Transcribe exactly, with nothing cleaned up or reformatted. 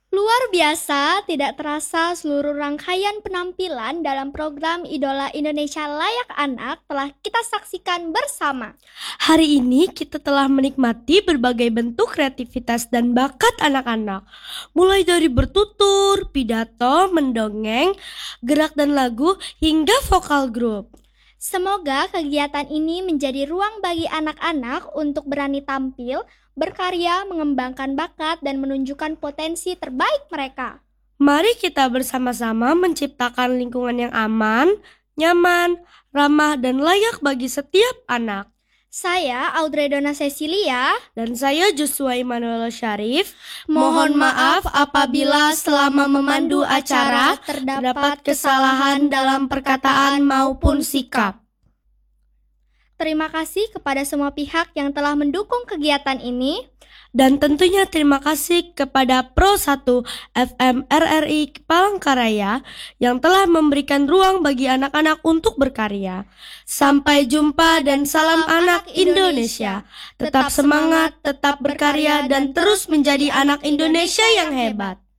Luar biasa, tidak terasa seluruh rangkaian penampilan dalam program Idola Indonesia Layak Anak telah kita saksikan bersama. Hari ini kita telah menikmati berbagai bentuk kreativitas dan bakat anak-anak. Mulai dari bertutur, pidato, mendongeng, gerak dan lagu, hingga vokal grup. Semoga kegiatan ini menjadi ruang bagi anak-anak untuk berani tampil, berkarya, mengembangkan bakat, dan menunjukkan potensi terbaik mereka. Mari kita bersama-sama menciptakan lingkungan yang aman, nyaman, ramah, dan layak bagi setiap anak. Saya Audrey Donna Cecilia. Dan saya Joshua Immanuel Syarif. Mohon maaf apabila selama memandu acara terdapat kesalahan dalam perkataan maupun sikap. Terima kasih kepada semua pihak yang telah mendukung kegiatan ini. Dan tentunya terima kasih kepada Pro satu F M R R I Palangkaraya yang telah memberikan ruang bagi anak-anak untuk berkarya. Sampai jumpa dan salam anak Indonesia. Tetap semangat, tetap berkarya, dan terus menjadi anak Indonesia yang hebat.